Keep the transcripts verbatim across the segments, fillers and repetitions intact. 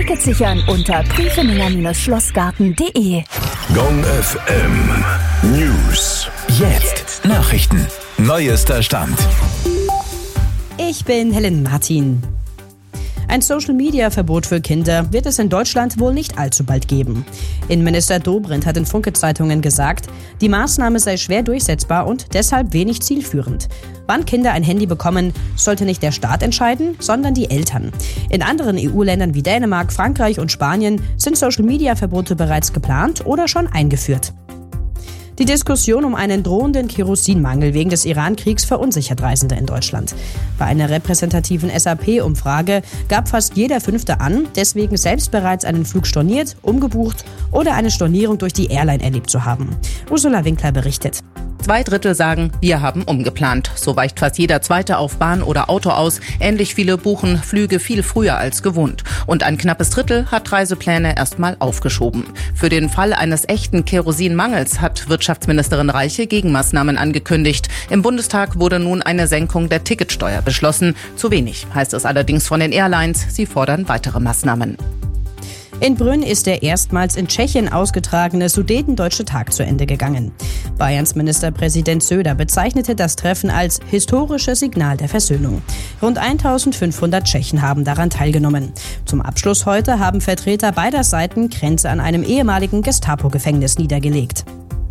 Tickets sichern unter prüfeninger Schlossgarten punkt de. Gong F M News. Jetzt Nachrichten. Neuester Stand. Ich bin Helen Martin. Ein Social-Media-Verbot für Kinder wird es in Deutschland wohl nicht allzu bald geben. Innenminister Dobrindt hat in Funke-Zeitungen gesagt, die Maßnahme sei schwer durchsetzbar und deshalb wenig zielführend. Wann Kinder ein Handy bekommen, sollte nicht der Staat entscheiden, sondern die Eltern. In anderen E U-Ländern wie Dänemark, Frankreich und Spanien sind Social-Media-Verbote bereits geplant oder schon eingeführt. Die Diskussion um einen drohenden Kerosinmangel wegen des Iran-Kriegs verunsichert Reisende in Deutschland. Bei einer repräsentativen S A P-Umfrage gab fast jeder Fünfte an, deswegen selbst bereits einen Flug storniert, umgebucht oder eine Stornierung durch die Airline erlebt zu haben. Ursula Winkler berichtet. Zwei Drittel sagen, wir haben umgeplant. So weicht fast jeder Zweite auf Bahn oder Auto aus. Ähnlich viele buchen Flüge viel früher als gewohnt. Und ein knappes Drittel hat Reisepläne erstmal aufgeschoben. Für den Fall eines echten Kerosinmangels hat Wirtschaftsministerin Reiche Gegenmaßnahmen angekündigt. Im Bundestag wurde nun eine Senkung der Ticketsteuer beschlossen. Zu wenig, heißt es allerdings von den Airlines. Sie fordern weitere Maßnahmen. In Brünn ist der erstmals in Tschechien ausgetragene Sudetendeutsche Tag zu Ende gegangen. Bayerns Ministerpräsident Söder bezeichnete das Treffen als historisches Signal der Versöhnung. Rund eintausendfünfhundert Tschechen haben daran teilgenommen. Zum Abschluss heute haben Vertreter beider Seiten Kränze an einem ehemaligen Gestapo-Gefängnis niedergelegt.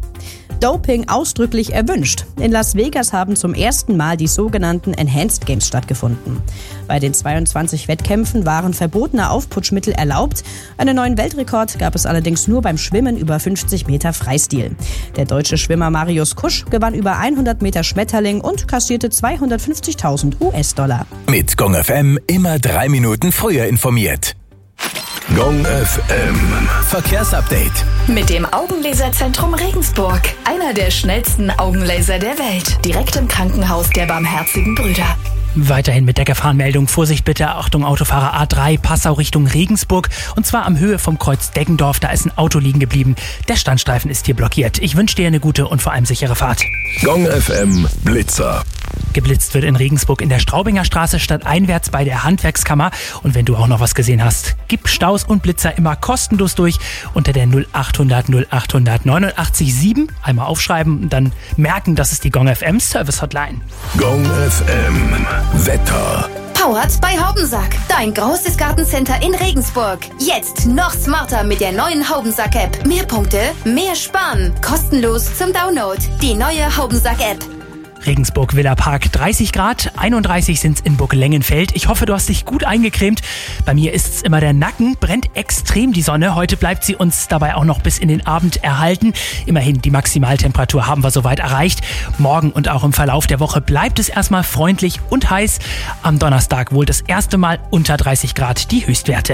Doping ausdrücklich erwünscht. In Las Vegas haben zum ersten Mal die sogenannten Enhanced Games stattgefunden. Bei den zweiundzwanzig Wettkämpfen waren verbotene Aufputschmittel erlaubt. Einen neuen Weltrekord gab es allerdings nur beim Schwimmen über fünfzig Meter Freistil. Der deutsche Schwimmer Marius Kusch gewann über hundert Meter Schmetterling und kassierte zweihundertfünfzigtausend U S-Dollar. Mit Gong F M immer drei Minuten früher informiert. Gong F M Verkehrsupdate. Mit dem Augenlaserzentrum Regensburg. Einer der schnellsten Augenlaser der Welt. Direkt im Krankenhaus der Barmherzigen Brüder. Weiterhin mit der Gefahrenmeldung. Vorsicht bitte, Achtung Autofahrer A drei, Passau Richtung Regensburg. Und zwar am Höhe vom Kreuz Deggendorf. Da ist ein Auto liegen geblieben. Der Standstreifen ist hier blockiert. Ich wünsche dir eine gute und vor allem sichere Fahrt. Gong F M Blitzer. Geblitzt wird in Regensburg in der Straubinger Straße stadteinwärts bei der Handwerkskammer. Und wenn du auch noch was gesehen hast, gib Staus und Blitzer immer kostenlos durch unter der null achthundert null achthundert neunundachtzig sieben. Einmal aufschreiben und dann merken, das ist die Gong F M Service Hotline. Gong F M Wetter. Powered bei Haubensack. Dein großes Gartencenter in Regensburg. Jetzt noch smarter mit der neuen Haubensack-App. Mehr Punkte, mehr Sparen. Kostenlos zum Download. Die neue Haubensack-App. Regensburg Villa Park dreißig Grad, einunddreißig sind's in Burg Lengenfeld. Ich hoffe, du hast dich gut eingecremt. Bei mir ist's immer der Nacken, brennt extrem die Sonne. Heute bleibt sie uns dabei auch noch bis in den Abend erhalten. Immerhin, die Maximaltemperatur haben wir soweit erreicht. Morgen und auch im Verlauf der Woche bleibt es erstmal freundlich und heiß. Am Donnerstag wohl das erste Mal unter dreißig Grad die Höchstwerte.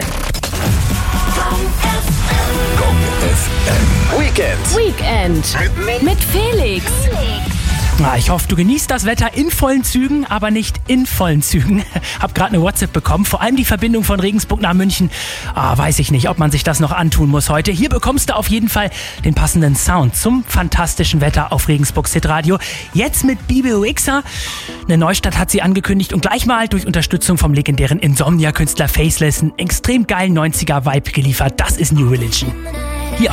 Gong F M Weekend. Weekend mit Felix. Na, ich hoffe, du genießt das Wetter in vollen Zügen, aber nicht in vollen Zügen. Hab gerade eine WhatsApp bekommen, vor allem die Verbindung von Regensburg nach München. Ah, weiß ich nicht, ob man sich das noch antun muss heute. Hier bekommst du auf jeden Fall den passenden Sound zum fantastischen Wetter auf Regensburgs Hitradio. Jetzt mit Bibi Rexha. Eine Neustadt hat sie angekündigt und gleich mal durch Unterstützung vom legendären Insomnia-Künstler Faceless einen extrem geilen neunziger-Vibe geliefert. Das ist New Religion.